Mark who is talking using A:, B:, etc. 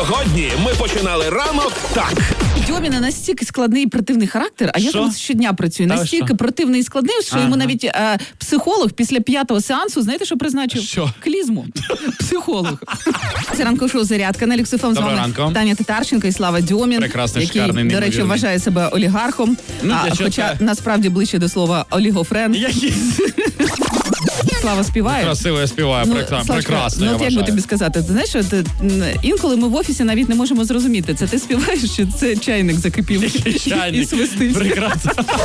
A: Сьогодні ми починали ранок так.
B: Дьоміна настільки складний і противний характер, а я там щодня працюю. Настільки противний і складний, що йому навіть психолог після 5-го сеансу, знаєте, що призначив?
C: Що?
B: Клізму. Психолог. Це ранкове шоу «Зарядка» на Люкс ФМ. З вами
C: ранку.
B: Таня Татарченко і Слава Дьомін,
C: Прекрасний,
B: який,
C: шикарний,
B: до речі,
C: неймовірний.
B: вважає себе олігархом, хоча насправді ближче до слова олігофрен. Слава співає.
C: Красиво я співаю, прекрасно,
B: ну
C: я
B: от як би тобі сказати, ти знаєш, інколи ми в офісі навіть не можемо зрозуміти, це ти співаєш, чи це чайник закипів і свистить.
C: Прекрасно.